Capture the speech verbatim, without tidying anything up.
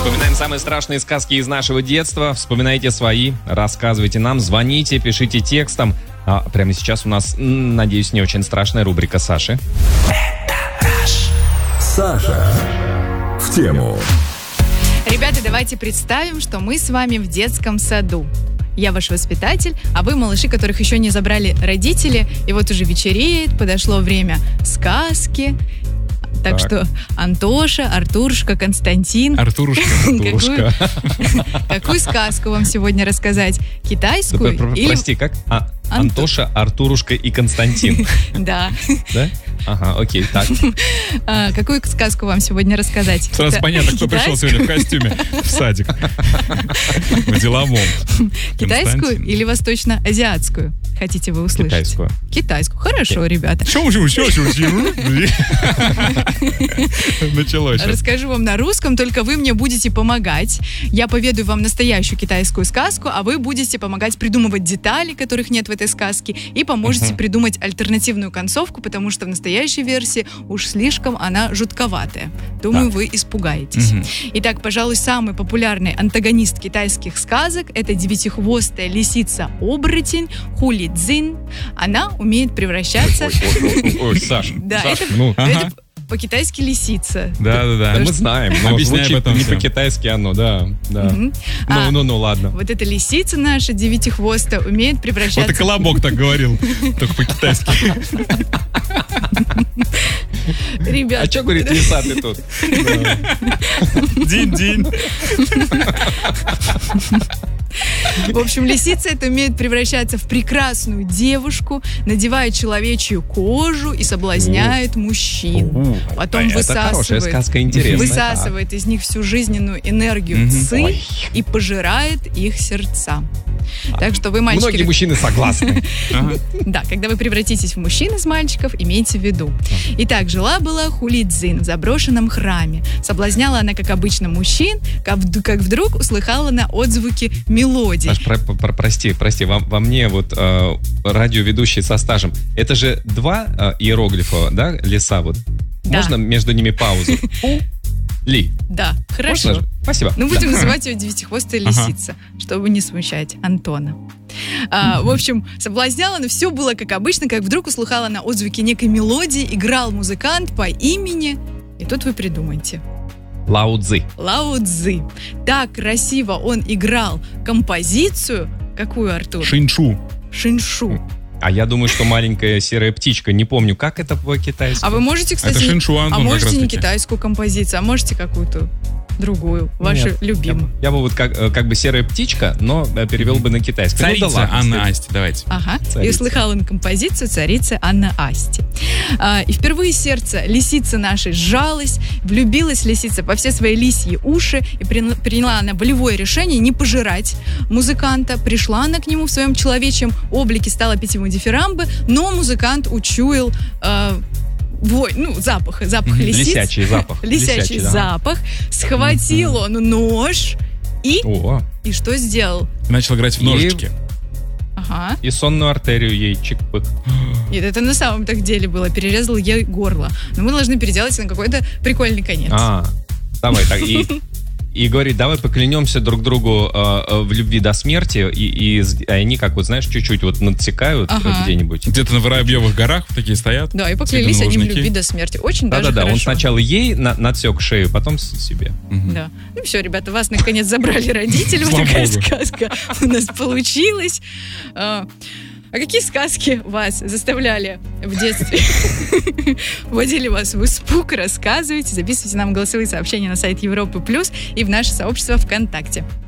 Вспоминаем самые страшные сказки из нашего детства. Вспоминайте свои, рассказывайте нам, звоните, пишите текстом. А прямо сейчас у нас, надеюсь, не очень страшная рубрика Саши. Саша в тему. Ребята, давайте представим, что мы с вами в детском саду. Я ваш воспитатель, а вы малыши, которых еще не забрали родители. И вот уже вечереет, подошло время сказки. Так, так что Антоша, Артурушка, Константин. Артурушка, Артурушка. Какую, какую сказку вам сегодня рассказать? Китайскую? Про, или... Прости, как? А, Антоша, Артурушка и Константин. Да. Да? Ага, окей, так. А, какую сказку вам сегодня рассказать? Сразу понятно, кто пришел сегодня в костюме в садик. В деловом. Китайскую или восточно-азиатскую? Хотите вы услышать? Китайскую. Китайскую. Хорошо, ребята. Началось. Расскажу вам на русском, только вы мне будете помогать. Я поведаю вам настоящую китайскую сказку, а вы будете помогать придумывать детали, которых нет в этой сказке, и поможете uh-huh. придумать альтернативную концовку, потому что в настоящей версии уж слишком она жутковатая. Думаю, так. вы испугаетесь. Uh-huh. Итак, пожалуй, самый популярный антагонист китайских сказок — это девятихвостая лисица-оборотень Хули Цзин. Она умеет превращаться... Ой, Саш, да, Саш, это, ну... это по-китайски лисица. Да, да, да. Мы знаем, но звучит не по-китайски оно, да. да. Угу. Ну, а, ну, ну, ладно. Вот эта лисица наша, девятихвостая, умеет превращаться... Вот и Колобок так говорил, только по-китайски. Ребят. А что говорит лиса ты тут? Динь-динь. В общем, лисица это умеет превращаться в прекрасную девушку, надевает человечью кожу и соблазняет мужчин. Потом это высасывает, хорошая сказка, интересная. высасывает из них всю жизненную энергию ци и пожирает их сердца. Так что вы, мальчики... Многие мужчины согласны. Да, когда вы превратитесь в мужчин из мальчиков, имейте в виду. Итак, жила-была Хули Цзин в заброшенном храме. Соблазняла она, как обычно, мужчин, как вдруг услыхала она отзвуки мелодий. Саш, про, про, прости, прости, во, во мне вот э, радиоведущий со стажем. Это же два э, иероглифа, да, лиса вот? Да. Можно между ними паузу? Ли. Да, хорошо. Можно? Спасибо. Ну, будем да. называть ее девятихвостая лисица, ага. чтобы не смущать Антона. А, в общем, соблазняла она, все было как обычно, как вдруг услыхала на отзвуки некой мелодии, играл музыкант по имени, и тут вы придумайте. Лао Цзи. Лао Цзи. Так красиво он играл композицию. Какую, Артур? Шиншу. Шиншу. А я думаю, что маленькая серая птичка. Не помню, как это по-китайски. А вы можете, кстати... Это Шиншуан, а он можете как раз не таки. Китайскую композицию, а можете какую-то другую, вашу Нет, любимую. Я, я бы вот как, как бы серая птичка, но перевел бы на китайский. Царица ну, да ладно, Анна Асти, давайте. Ага, Царица. и услыхал он композицию «Царица Анна Асти». А, и впервые сердце лисицы нашей сжалось, влюбилась лисица по все свои лисьи уши, и приняла она волевое решение не пожирать музыканта. Пришла она к нему в своем человечьем облике, стала петь ему дифирамбы, но музыкант учуял... Э, Вой, ну, запах, запах лисиц. Лисячий запах. Лисячий, Лисячий да. запах. Схватил он нож и... О. И что сделал? Начал играть в ножички. И... Ага. И сонную артерию ей чик-пык. Нет, это на самом так деле было. Перерезал ей горло. Но мы должны переделать на какой-то прикольный конец. А, давай так. И, и говорит, давай поклянемся друг другу э, в любви до смерти. И, и они, как вот, знаешь, чуть-чуть вот надсекают ага. где-нибудь. Где-то на Воробьевых горах такие стоят. Да, и поклялись они в любви до смерти. Очень да, даже да, хорошо. Да, он сначала ей на, надсек шею, потом себе. Угу. Да. Ну все, ребята, вас наконец забрали родители. Вот такая сказка у нас получилась. А какие сказки вас заставляли в детстве? Вводили вас в испуг? Рассказывайте. Записывайте нам голосовые сообщения на сайт Европы Плюс и в наше сообщество ВКонтакте.